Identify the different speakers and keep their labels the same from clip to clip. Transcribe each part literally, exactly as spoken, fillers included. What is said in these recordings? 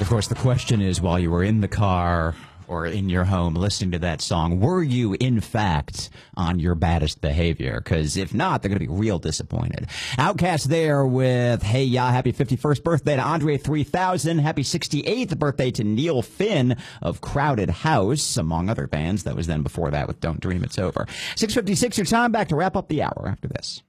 Speaker 1: of course, the question is, while you were in the car or in your home listening to that song, were you, in fact, on your baddest behavior? Because if not, they're going to be real disappointed. Outcast there with Hey Ya, happy fifty-first birthday to Andre three thousand. Happy sixty-eighth birthday to Neil Finn of Crowded House, among other bands. That was then before that with Don't Dream It's Over. six fifty-six, your time. Back to wrap up the hour after this.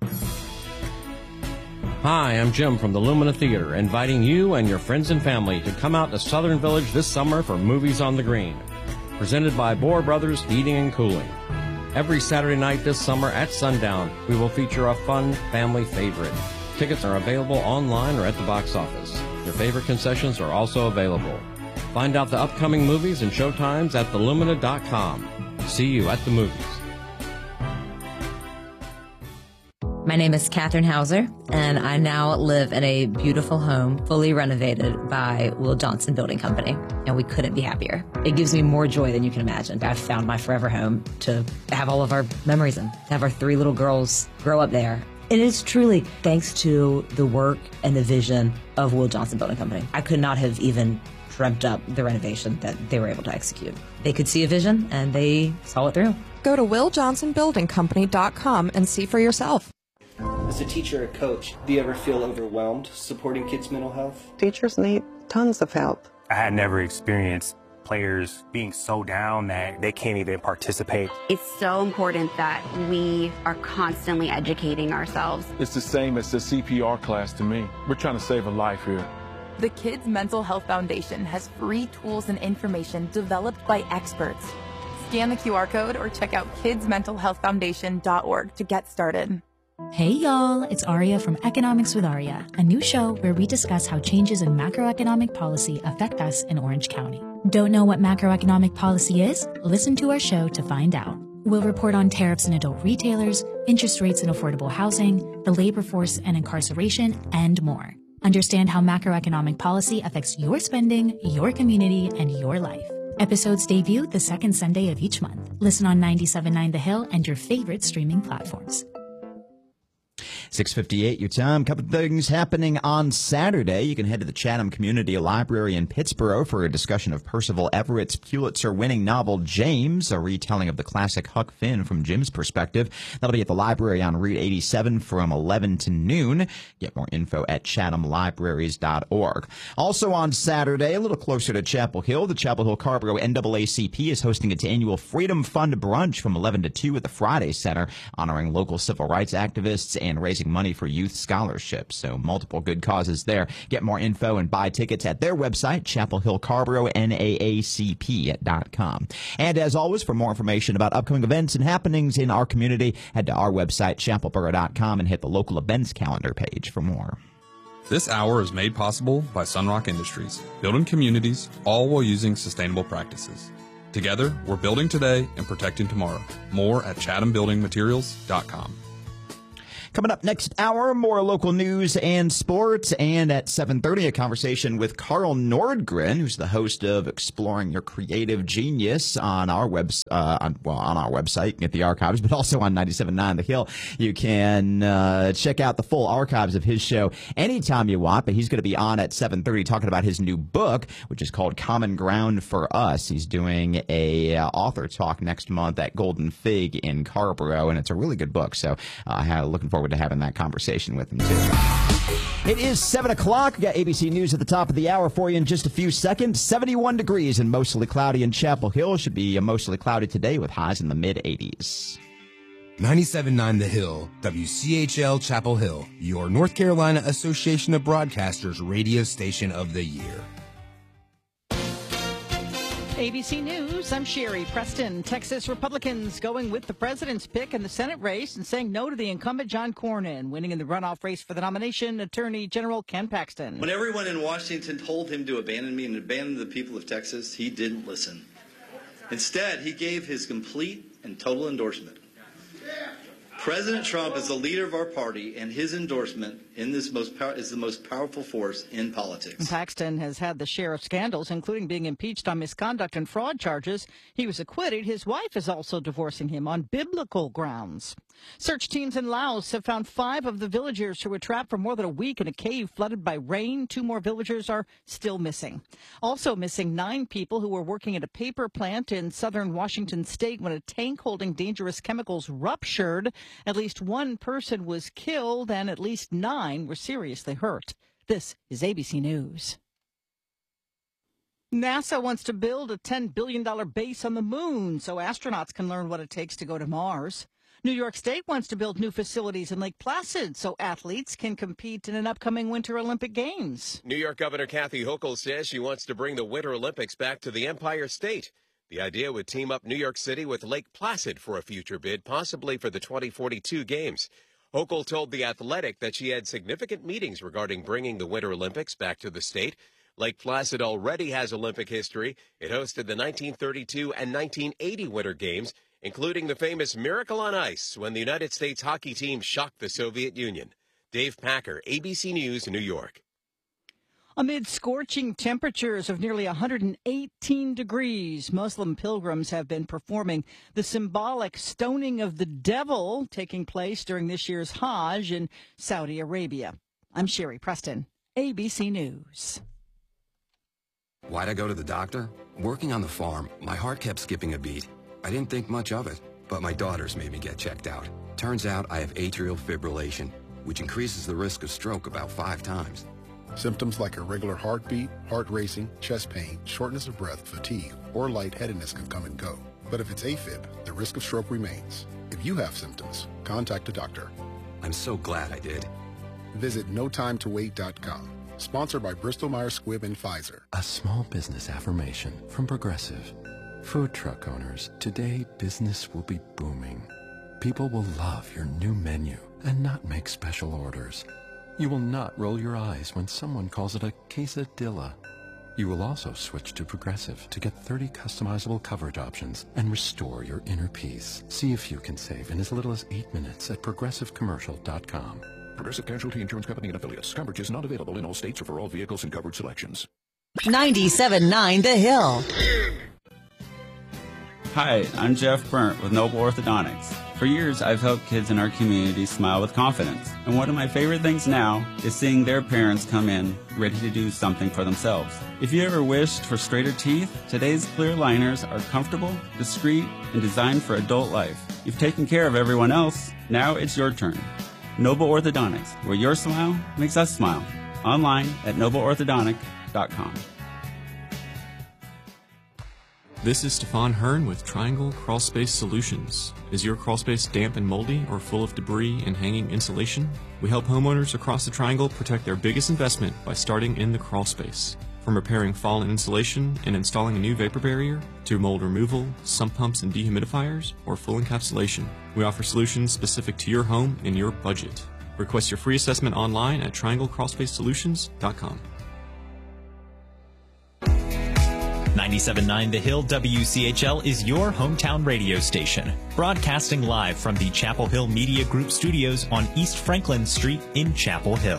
Speaker 2: Hi, I'm Jim from the Lumina Theater, inviting you and your friends and family to come out to Southern Village this summer for Movies on the Green, presented by Bohr Brothers Heating and Cooling. Every Saturday night this summer at sundown, we will feature a fun family favorite. Tickets are available online or at the box office. Your favorite concessions are also available. Find out the upcoming movies and showtimes at the lumina dot com. See you at the movies.
Speaker 3: My name is Catherine Hauser, and I now live in a beautiful home, fully renovated by Will Johnson Building Company, and we couldn't be happier. It gives me more joy than you can imagine. I've found my forever home to have all of our memories in, to have our three little girls grow up there. It is truly thanks to the work and the vision of Will Johnson Building Company. I could not have even dreamt up the renovation that they were able to execute. They could see a vision, and they saw it through.
Speaker 4: Go to will johnson building company dot com and see for yourself.
Speaker 5: As a teacher or coach, do you ever feel overwhelmed supporting kids' mental health?
Speaker 6: Teachers need tons of help.
Speaker 7: I had never experienced players being so down that they can't even participate.
Speaker 8: It's so important that we are constantly educating ourselves.
Speaker 9: It's the same as the C P R class to me. We're trying to save a life here.
Speaker 10: The Kids Mental Health Foundation has free tools and information developed by experts. Scan the Q R code or check out kids mental health foundation dot org to get started.
Speaker 11: Hey y'all, it's Aria from Economics with Aria, a new show where we discuss how changes in macroeconomic policy affect us in Orange County. Don't know what macroeconomic policy is? Listen to our show to find out. We'll report on tariffs in adult retailers, interest rates in affordable housing, the labor force and incarceration, and more. Understand how macroeconomic policy affects your spending, your community, and your life. Episodes debut the second Sunday of each month. Listen on ninety-seven point nine The Hill and your favorite streaming platforms.
Speaker 1: six fifty-eight, your time. A couple of things happening on Saturday. You can head to the Chatham Community Library in Pittsburgh for a discussion of Percival Everett's Pulitzer-winning novel, James, a retelling of the classic Huck Finn from Jim's perspective. That'll be at the library on Route eighty-seven from eleven to noon. Get more info at chatham libraries dot org. Also on Saturday, a little closer to Chapel Hill, the Chapel Hill Carrboro N double A C P is hosting its annual Freedom Fund Brunch from eleven to two at the Friday Center, honoring local civil rights activists and raising money for youth scholarships. So multiple good causes there. Get more info and buy tickets at their website, Chapel Hill Carrboro, N A A C P dot com. And as always, for more information about upcoming events and happenings in our community, head to our website, chapel borough dot com, and hit the local events calendar page for more.
Speaker 12: This hour is made possible by Sunrock Industries, building communities, all while using sustainable practices. Together, we're building today and protecting tomorrow. More at chatham building materials dot com.
Speaker 1: Coming up next hour, more local news and sports, and at seven thirty, a conversation with Carl Nordgren, who's the host of Exploring Your Creative Genius on our web, uh, on, well, on our website. You can get the archives, but also on ninety-seven point nine The Hill. You can uh, check out the full archives of his show anytime you want, but he's going to be on at seven thirty talking about his new book, which is called Common Ground for Us. He's doing a uh, author talk next month at Golden Fig in Carrboro, and it's a really good book, so uh, looking forward to having that conversation with him too. It is seven o'clock. We got A B C News at the top of the hour for you in just a few seconds. seventy-one degrees and mostly cloudy in Chapel Hill. Should be mostly cloudy today with highs in the mid eighties.
Speaker 13: ninety-seven point nine The Hill, W C H L Chapel Hill, your North Carolina Association of Broadcasters radio station of the year.
Speaker 14: A B C News, I'm Sherry Preston. Texas Republicans going with the president's pick in the Senate race and saying no to the incumbent John Cornyn, winning in the runoff race for the nomination, Attorney General Ken Paxton.
Speaker 15: When everyone in Washington told him to abandon me and abandon the people of Texas, he didn't listen. Instead, he gave his complete and total endorsement. President Trump is the leader of our party, and his endorsement in this most power is the most powerful force in politics.
Speaker 14: Paxton has had the share of scandals, including being impeached on misconduct and fraud charges. He was acquitted. His wife is also divorcing him on biblical grounds. Search teams in Laos have found five of the villagers who were trapped for more than a week in a cave flooded by rain. Two more villagers are still missing. Also missing nine people who were working at a paper plant in southern Washington state when a tank holding dangerous chemicals ruptured. At least one person was killed and at least nine were seriously hurt. This is A B C News. NASA wants to build a ten billion dollars base on the moon so astronauts can learn what it takes to go to Mars. New York State wants to build new facilities in Lake Placid so athletes can compete in an upcoming Winter Olympic Games.
Speaker 16: New York Governor Kathy Hochul says she wants to bring the Winter Olympics back to the Empire State. The idea would team up New York City with Lake Placid for a future bid, possibly for the twenty forty-two Games. Hochul told The Athletic that she had significant meetings regarding bringing the Winter Olympics back to the state. Lake Placid already has Olympic history. It hosted the nineteen thirty-two and nineteen eighty Winter Games, including the famous Miracle on Ice when the United States hockey team shocked the Soviet Union. Dave Packer, A B C News, New York.
Speaker 14: Amid scorching temperatures of nearly one hundred eighteen degrees, Muslim pilgrims have been performing the symbolic stoning of the devil taking place during this year's Hajj in Saudi Arabia. I'm Sherry Preston, A B C News.
Speaker 17: Why'd I go to the doctor? Working on the farm, my heart kept skipping a beat. I didn't think much of it, but my daughters made me get checked out. Turns out I have atrial fibrillation, which increases the risk of stroke about five times.
Speaker 18: Symptoms like irregular heartbeat, heart racing, chest pain, shortness of breath, fatigue, or lightheadedness can come and go. But if it's AFib, the risk of stroke remains. If you have symptoms, contact a doctor.
Speaker 17: I'm so glad I did.
Speaker 18: Visit no time to wait dot com. Sponsored by Bristol Myers Squibb and Pfizer.
Speaker 19: A small business affirmation from Progressive. Food truck owners, today business will be booming. People will love your new menu and not make special orders. You will not roll your eyes when someone calls it a quesadilla. You will also switch to Progressive to get thirty customizable coverage options and restore your inner peace. See if you can save in as little as eight minutes at progressive commercial dot com.
Speaker 20: Progressive Casualty Insurance Company and Affiliates. Coverage is not available in all states or for all vehicles and coverage selections.
Speaker 21: ninety-seven point nine The Hill.
Speaker 22: Hi, I'm Jeff Burnt with Noble Orthodontics. For years, I've helped kids in our community smile with confidence. And one of my favorite things now is seeing their parents come in ready to do something for themselves. If you ever wished for straighter teeth, today's clear liners are comfortable, discreet, and designed for adult life. You've taken care of everyone else. Now it's your turn. Noble Orthodontics, where your smile makes us smile. Online at noble orthodontic dot com.
Speaker 23: This is Stefan Hearn with Triangle Crawl Space Solutions. Is your crawl space damp and moldy or full of debris and hanging insulation? We help homeowners across the Triangle protect their biggest investment by starting in the crawl space. From repairing fallen insulation and installing a new vapor barrier, to mold removal, sump pumps and dehumidifiers, or full encapsulation, we offer solutions specific to your home and your budget. Request your free assessment online at triangle crawl space solutions dot com.
Speaker 24: ninety-seven point nine The Hill W C H L is your hometown radio station, broadcasting live from the Chapel Hill Media Group studios on East Franklin Street in Chapel Hill.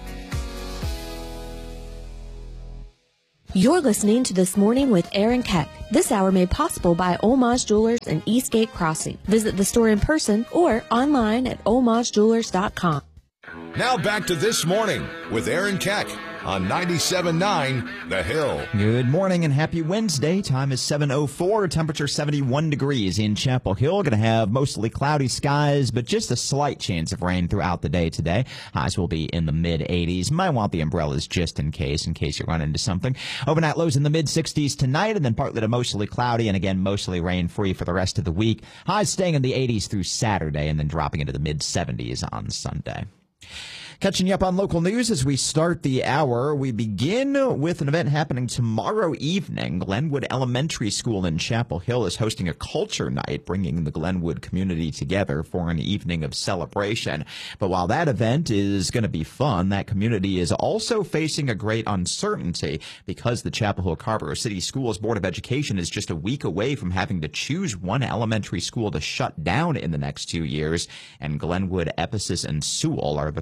Speaker 25: You're listening to This Morning with Aaron Keck. This hour made possible by Olmaz Jewelers in Eastgate Crossing. Visit the store in person or online at olmaz jewelers dot com.
Speaker 26: Now back to This Morning with Aaron Keck on ninety-seven point nine The Hill.
Speaker 1: Good morning and happy Wednesday. Time is seven oh four. Temperature seventy-one degrees in Chapel Hill. Going to have mostly cloudy skies, but just a slight chance of rain throughout the day today. Highs will be in the mid eighties. Might want the umbrellas just in case, in case you run into something. Overnight lows in the mid sixties tonight, and then partly to mostly cloudy, and again, mostly rain-free for the rest of the week. Highs staying in the eighties through Saturday, and then dropping into the mid seventies on Sunday. Catching you up on local news as we start the hour. We begin with an event happening tomorrow evening. Glenwood Elementary School in Chapel Hill is hosting a culture night, bringing the Glenwood community together for an evening of celebration. But while that event is going to be fun, that community is also facing a great uncertainty because the Chapel Hill Carrboro City Schools Board of Education is just a week away from having to choose one elementary school to shut down in the next two years. And Glenwood, Ephesus, and Sewell are the three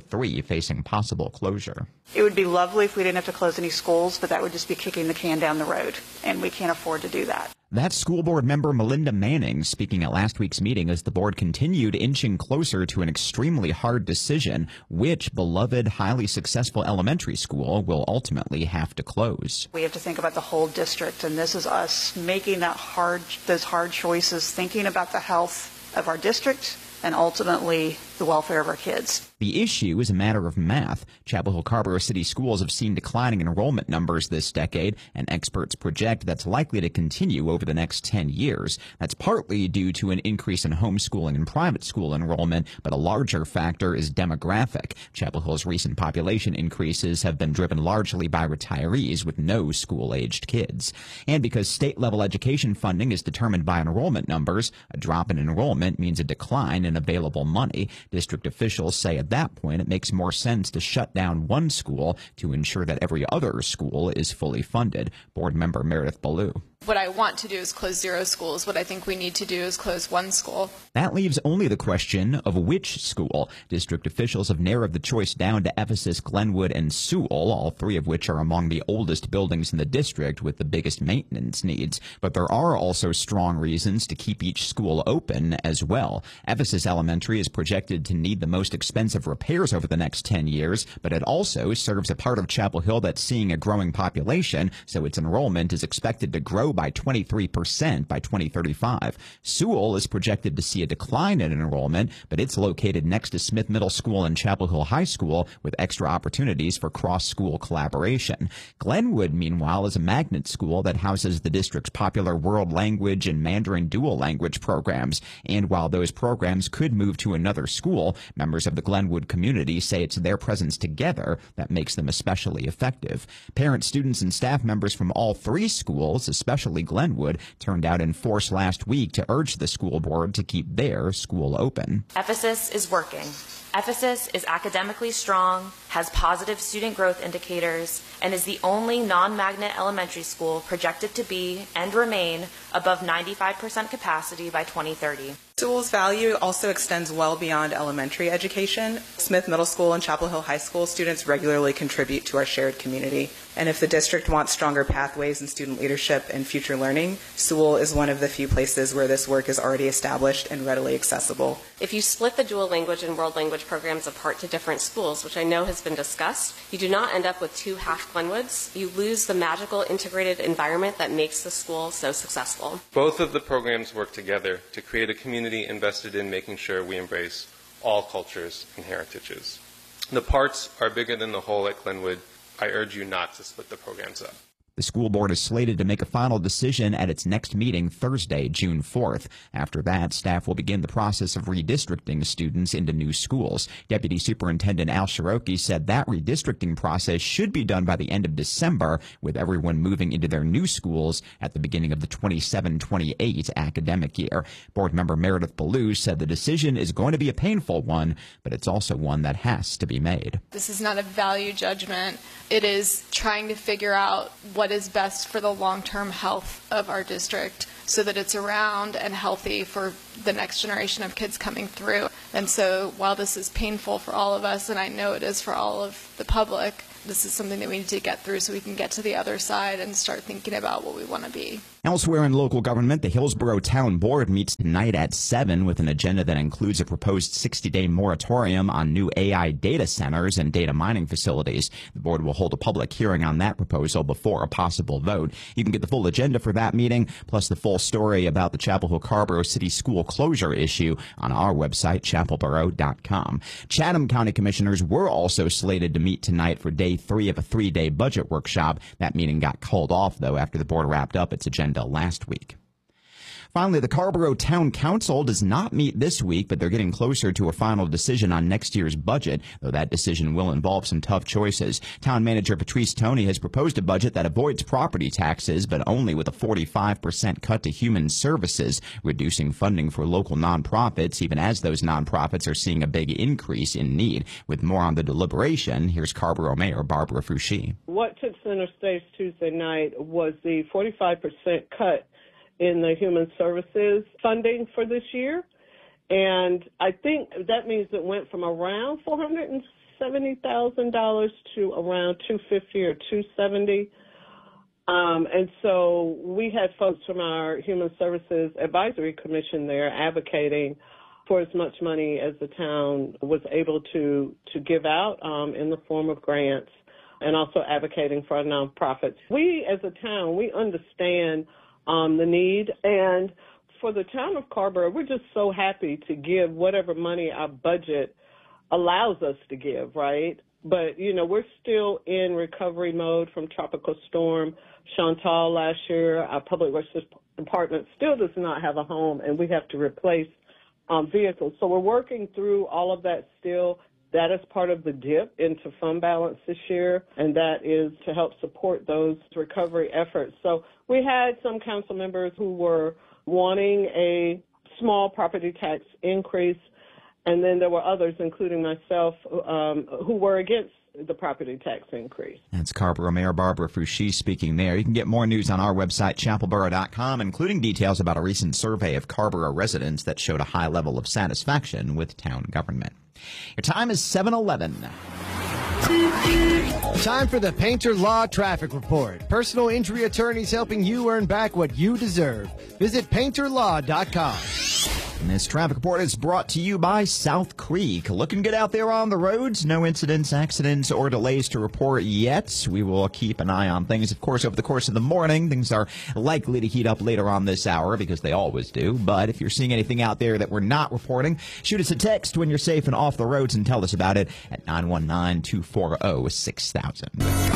Speaker 1: facing possible closure.
Speaker 2: It would be lovely if we didn't have to close any schools, but that would just be kicking the can down the road, and we can't afford to do that.
Speaker 1: That's school board member Melinda Manning speaking at last week's meeting as the board continued inching closer to an extremely hard decision: which beloved, highly successful elementary school will ultimately have to close.
Speaker 2: We have to think about the whole district, and this is us making that hard, those hard choices, thinking about the health of our district and ultimately the welfare of our kids.
Speaker 1: The issue is a matter of math. Chapel Hill Carrboro City Schools have seen declining enrollment numbers this decade, and experts project that's likely to continue over the next ten years. That's partly due to an increase in homeschooling and private school enrollment, but a larger factor is demographic. Chapel Hill's recent population increases have been driven largely by retirees with no school-aged kids. And because state-level education funding is determined by enrollment numbers, a drop in enrollment means a decline in available money. District officials say at that point it makes more sense to shut down one school to ensure that every other school is fully funded. Board member Meredith Ballou.
Speaker 3: What I want to do is close zero schools. What I think we need to do is close one school.
Speaker 1: That leaves only the question of which school. District officials have narrowed the choice down to Ephesus, Glenwood, and Sewell, all three of which are among the oldest buildings in the district with the biggest maintenance needs. But there are also strong reasons to keep each school open as well. Ephesus Elementary is projected to need the most expensive repairs over the next ten years, but it also serves a part of Chapel Hill that's seeing a growing population, so its enrollment is expected to grow by twenty-three percent by twenty thirty-five. Sewell is projected to see a decline in enrollment, but it's located next to Smith Middle School and Chapel Hill High School with extra opportunities for cross-school collaboration. Glenwood, meanwhile, is a magnet school that houses the district's popular world language and Mandarin dual language programs. And while those programs could move to another school, members of the Glenwood community say it's their presence together that makes them especially effective. Parents, students, and staff members from all three schools, especially Glenwood, turned out in force last week to urge the school board to keep their school open.
Speaker 4: Ephesus is working. Ephesus is academically strong, has positive student growth indicators, and is the only non-magnet elementary school projected to be and remain above ninety-five percent capacity by twenty thirty.
Speaker 5: Sewell's value also extends well beyond elementary education. Smith Middle School and Chapel Hill High School students regularly contribute to our shared community. And if the district wants stronger pathways in student leadership and future learning, Sewell is one of the few places where this work is already established and readily accessible.
Speaker 6: If you split the dual language and world language programs apart to different schools, which I know has been discussed, you do not end up with two half Glenwoods. You lose the magical integrated environment that makes the school so successful.
Speaker 7: Both of the programs work together to create a community invested in making sure we embrace all cultures and heritages. The parts are bigger than the whole at Glenwood. I urge you not to split the programs up.
Speaker 1: The school board is slated to make a final decision at its next meeting Thursday, June fourth. After that, staff will begin the process of redistricting students into new schools. Deputy Superintendent Al Shiroki said that redistricting process should be done by the end of December, with everyone moving into their new schools at the beginning of the twenty-seven twenty-eight academic year. Board member Meredith Ballou said the decision is going to be a painful one, but it's also one that has to be made.
Speaker 3: This is not a value judgment. It is trying to figure out what is best for the long-term health of our district so that it's around and healthy for the next generation of kids coming through. And so while this is painful for all of us, and I know it is for all of the public, this is something that we need to get through so we can get to the other side and start thinking about what we want to be.
Speaker 1: Elsewhere in local government, the Hillsborough Town Board meets tonight at seven with an agenda that includes a proposed sixty-day moratorium on new A I data centers and data mining facilities. The board will hold a public hearing on that proposal before a possible vote. You can get the full agenda for that meeting, plus the full story about the Chapel Hill Carrboro City School closure issue on our website, chapel borough dot com. Chatham County Commissioners were also slated to meet tonight for day three of a three-day budget workshop. That meeting got called off, though, after the board wrapped up its agenda last week. Finally, the Carrboro Town Council does not meet this week, but they're getting closer to a final decision on next year's budget, though that decision will involve some tough choices. Town Manager Patrice Toney has proposed a budget that avoids property taxes, but only with a forty-five percent cut to human services, reducing funding for local nonprofits, even as those nonprofits are seeing a big increase in need. With more on the deliberation, here's Carrboro Mayor Barbara Foushee.
Speaker 27: What took center stage Tuesday night was the forty-five percent cut in the human services funding for this year. And I think that means it went from around four hundred seventy thousand dollars to around two hundred fifty thousand dollars or two hundred seventy thousand dollars. Um, and so we had folks from our Human Services Advisory Commission there advocating for as much money as the town was able to, to give out um, in the form of grants, and also advocating for our nonprofits. We, as a town, we understand um, the need, and for the town of Carrboro, we're just so happy to give whatever money our budget allows us to give, right? But, you know, we're still in recovery mode from Tropical Storm Chantal last year. Our Public Works Department still does not have a home, and we have to replace um, vehicles. So we're working through all of that still. That is part of the dip into fund balance this year, and that is to help support those recovery efforts. So we had some council members who were wanting a small property tax increase, and then there were others, including myself, um, who were against the property tax increase.
Speaker 1: That's Carrboro Mayor Barbara Foushee speaking there. You can get more news on our website, chapel borough dot com, including details about a recent survey of Carrboro residents that showed a high level of satisfaction with town government. Your time is seven eleven.
Speaker 8: Time for the Painter Law Traffic Report. Personal injury attorneys helping you earn back what you deserve. Visit painter law dot com.
Speaker 1: And this traffic report is brought to you by South Creek. Looking good out there on the roads. No incidents, accidents, or delays to report yet. We will keep an eye on things. Of course, over the course of the morning, things are likely to heat up later on this hour because they always do. But if you're seeing anything out there that we're not reporting, shoot us a text when you're safe and off the roads and tell us about it at nine one nine, two four zero, six thousand.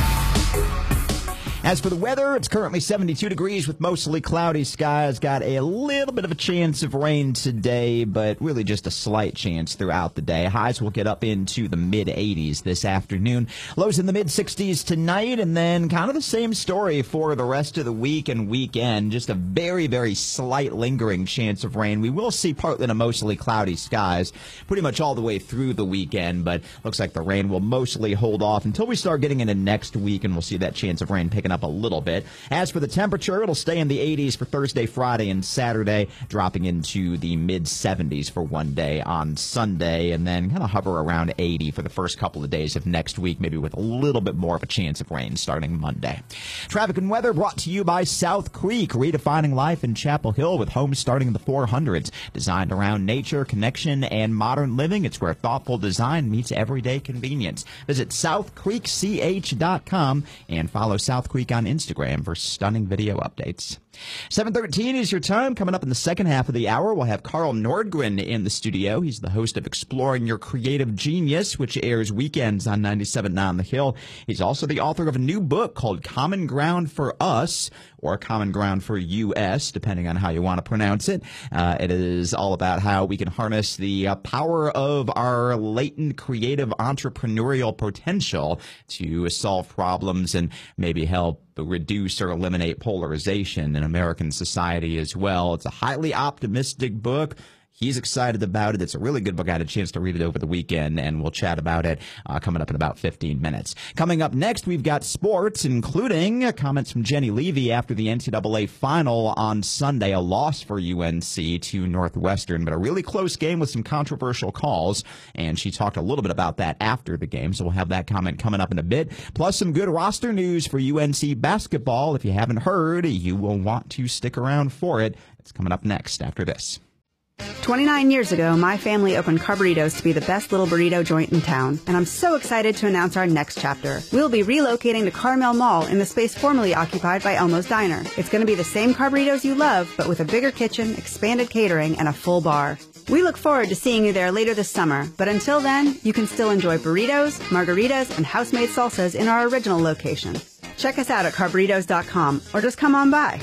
Speaker 1: As for the weather, it's currently seventy-two degrees with mostly cloudy skies. Got a little bit of a chance of rain today, but really just a slight chance throughout the day. Highs will get up into the mid eighties this afternoon. Lows in the mid sixties tonight, and then kind of the same story for the rest of the week and weekend. Just a very, very slight lingering chance of rain. We will see partly to mostly cloudy skies pretty much all the way through the weekend, but looks like the rain will mostly hold off until we start getting into next week, and we'll see that chance of rain picking up a little bit. As for the temperature, it'll stay in the eighties for Thursday, Friday, and Saturday, dropping into the mid seventies for one day on Sunday, and then kind of hover around eighty for the first couple of days of next week, maybe with a little bit more of a chance of rain starting Monday. Traffic and weather brought to you by South Creek, redefining life in Chapel Hill with homes starting in the four hundreds. Designed around nature, connection, and modern living, it's where thoughtful design meets everyday convenience. Visit south creek c h dot com and follow South Creek on Instagram for stunning video updates. seven thirteen is your time. Coming up in the second half of the hour, we'll have Carl Nordgren in the studio. He's the host of Exploring Your Creative Genius, which airs weekends on ninety-seven point nine The Hill. He's also the author of a new book called Common Ground for Us, or Common Ground for U S, depending on how you want to pronounce it. Uh, it is all about how we can harness the uh, power of our latent creative entrepreneurial potential to solve problems and maybe help reduce or eliminate polarization in American society as well. It's a highly optimistic book. He's excited about it. It's a really good book. I had a chance to read it over the weekend, and we'll chat about it uh, coming up in about fifteen minutes. Coming up next, we've got sports, including uh, comments from Jenny Levy after the N C double A final on Sunday, a loss for U N C to Northwestern, but a really close game with some controversial calls, and she talked a little bit about that after the game, so we'll have that comment coming up in a bit, plus some good roster news for U N C basketball. If you haven't heard, you will want to stick around for it. It's coming up next after this.
Speaker 9: twenty-nine years ago, my family opened Carburritos to be the best little burrito joint in town, and I'm so excited to announce our next chapter. We'll be relocating to Carmel Mall in the space formerly occupied by Elmo's Diner. It's going to be the same Carburritos you love, but with a bigger kitchen, expanded catering, and a full bar. We look forward to seeing you there later this summer, but until then, you can still enjoy burritos, margaritas, and house-made salsas in our original location. Check us out at carburritos dot com, or just come on by.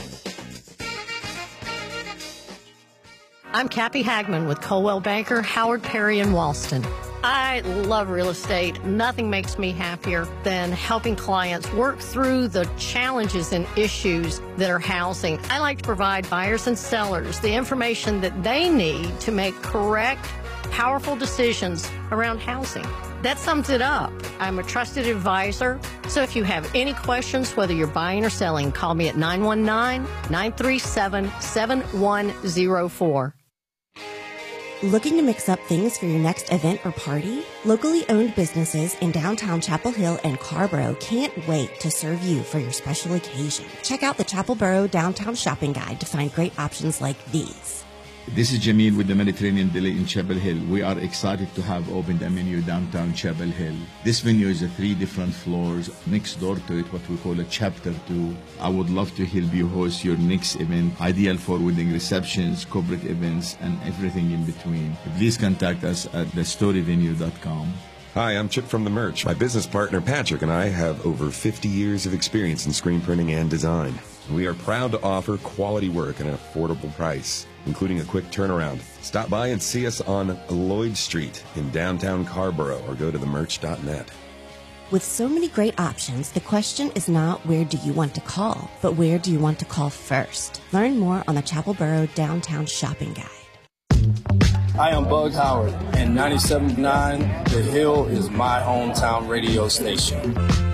Speaker 10: I'm Kathy Hagman with Coldwell Banker, Howard Perry in Walston. I love real estate. Nothing makes me happier than helping clients work through the challenges and issues that are housing. I like to provide buyers and sellers the information that they need to make correct, powerful decisions around housing. That sums it up. I'm a trusted advisor, so if you have any questions, whether you're buying or selling, call me at nine one nine, nine three seven, seven one zero four.
Speaker 11: Looking to mix up things for your next event or party? Locally owned businesses in downtown Chapel Hill and Carborough can't wait to serve you for your special occasion. Check out the Chapel Borough Downtown Shopping Guide to find great options like these.
Speaker 12: This is Jamil with the Mediterranean Deli in Chapel Hill. We are excited to have opened a menu downtown Chapel Hill. This venue is a three different floors. Next door to it, what we call a chapter two. I would love to help you host your next event, ideal for wedding receptions, corporate events, and everything in between. Please contact us at the story venue dot com.
Speaker 13: Hi, I'm Chip from The Merch. My business partner Patrick and I have over fifty years of experience in screen printing and design. We are proud to offer quality work at an affordable price, including a quick turnaround. Stop by and see us on Lloyd Street in downtown Carborough or go to the merch dot net.
Speaker 11: With so many great options, the question is not where do you want to call, but where do you want to call first? Learn more on the Chapel Borough Downtown Shopping Guide.
Speaker 14: Hi, I'm Bug Howard, and ninety-seven point nine The Hill is my hometown radio station.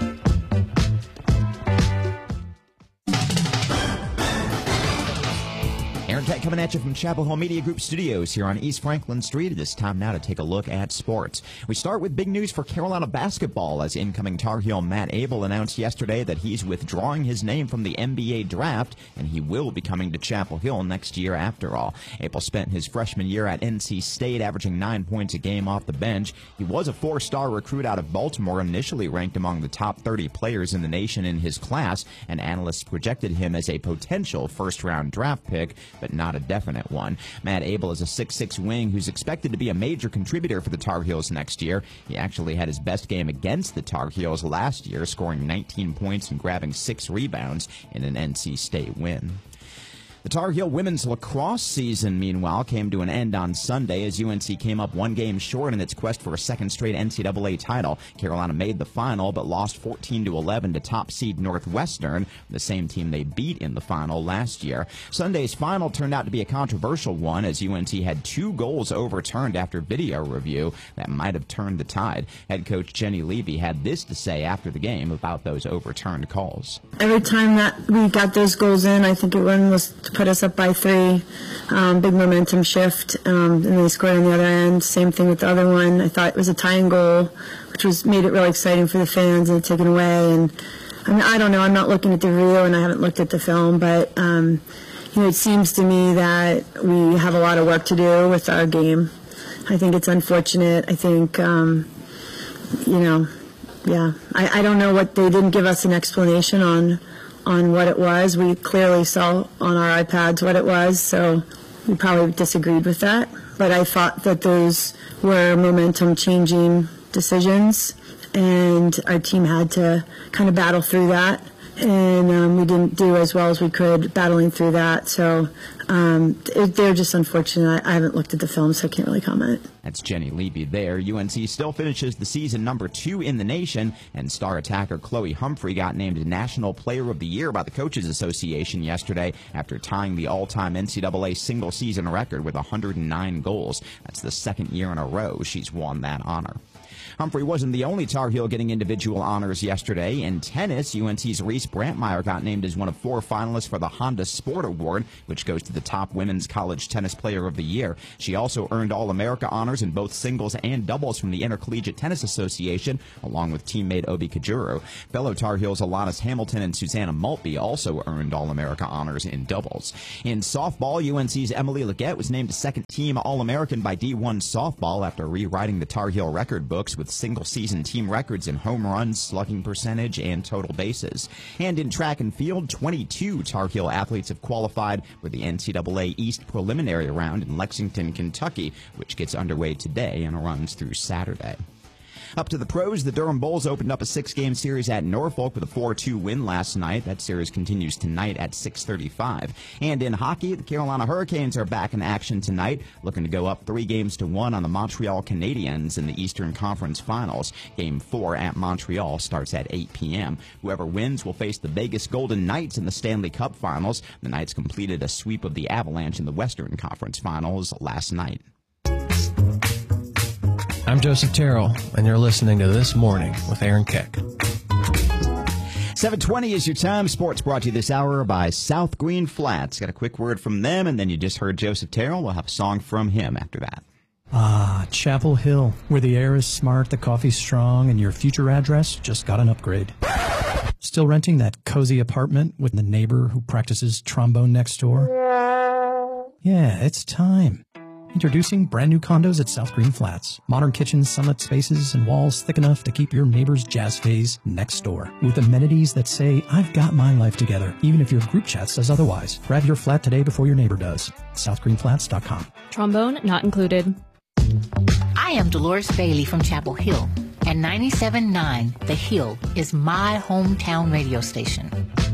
Speaker 1: Aaron Keck coming at you from Chapel Hill Media Group Studios here on East Franklin Street. It is time now to take a look at sports. We start with big news for Carolina basketball as incoming Tar Heel Matt Abel announced yesterday that he's withdrawing his name from the N B A draft, and he will be coming to Chapel Hill next year after all. Abel spent his freshman year at N C State averaging nine points a game off the bench. He was a four-star recruit out of Baltimore, initially ranked among the top thirty players in the nation in his class, and analysts projected him as a potential first-round draft pick, but not a definite one. Matt Abel is a six six wing who's expected to be a major contributor for the Tar Heels next year. He actually had his best game against the Tar Heels last year, scoring nineteen points and grabbing six rebounds in an N C State win. The Tar Heel women's lacrosse season, meanwhile, came to an end on Sunday as U N C came up one game short in its quest for a second straight N C double A title. Carolina made the final but lost fourteen to eleven to top seed Northwestern, the same team they beat in the final last year. Sunday's final turned out to be a controversial one as U N C had two goals overturned after video review that might have turned the tide. Head coach Jenny Levy had this to say after the game about those overturned calls.
Speaker 15: Every time that we got those goals in, I think it was to put us up by three. Um, big momentum shift, um, and they scored on the other end. Same thing with the other one. I thought it was a tying goal, which was made it really exciting for the fans and taken away. And I mean, I don't know. I'm not looking at the video, and I haven't looked at the film, but um, you know, it seems to me that we have a lot of work to do with our game. I think it's unfortunate. I think, um, you know, yeah. I, I don't know what they didn't give us an explanation on. on what it was. We clearly saw on our iPads what it was, so we probably disagreed with that. But I thought that those were momentum-changing decisions, and our team had to kind of battle through that. And um, we didn't do as well as we could battling through that. So um, it, they're just unfortunate. I, I haven't looked at the film, so I can't really comment.
Speaker 1: That's Jenny Levy there. U N C still finishes the season number two in the nation, and star attacker Chloe Humphrey got named National Player of the Year by the Coaches Association yesterday after tying the all-time N C double A single-season record with one hundred nine goals. That's the second year in a row she's won that honor. Humphrey wasn't the only Tar Heel getting individual honors yesterday. In tennis, U N C's Reese Brantmeyer got named as one of four finalists for the Honda Sport Award, which goes to the top women's college tennis player of the year. She also earned All-America honors in both singles and doubles from the Intercollegiate Tennis Association, along with teammate Obi Kajuru. Fellow Tar Heels Alanis Hamilton and Susanna Maltby also earned All-America honors in doubles. In softball, U N C's Emily Leggett was named second-team All-American by D one Softball after rewriting the Tar Heel record books with single-season team records in home runs, slugging percentage, and total bases. And in track and field, twenty-two Tar Heel athletes have qualified for the N C double A East preliminary round in Lexington, Kentucky, which gets underway today and runs through Saturday. Up to the pros, the Durham Bulls opened up a six-game series at Norfolk with a four two win last night. That series continues tonight at six thirty-five. And in hockey, the Carolina Hurricanes are back in action tonight, looking to go up three games to one on the Montreal Canadiens in the Eastern Conference Finals. Game four at Montreal starts at eight p.m. Whoever wins will face the Vegas Golden Knights in the Stanley Cup Finals. The Knights completed a sweep of the Avalanche in the Western Conference Finals last night.
Speaker 8: I'm Joseph Terrell, and you're listening to This Morning with Aaron Keck.
Speaker 1: seven twenty is your time. Sports brought to you this hour by South Green Flats. Got a quick word from them, and then you just heard Joseph Terrell. We'll have a song from him after that.
Speaker 16: Ah, Chapel Hill, where the air is smart, the coffee's strong, and your future address just got an upgrade. Still renting that cozy apartment with the neighbor who practices trombone next door? Yeah, it's time. Introducing brand new condos at South Green Flats. Modern kitchens, sunlit spaces, and walls thick enough to keep your neighbor's jazz phase next door. With amenities that say, I've got my life together, even if your group chat says otherwise. Grab your flat today before your neighbor does. south green flats dot com.
Speaker 17: Trombone not included.
Speaker 18: I am Dolores Bailey from Chapel Hill, and ninety-seven point nine The Hill is my hometown radio station.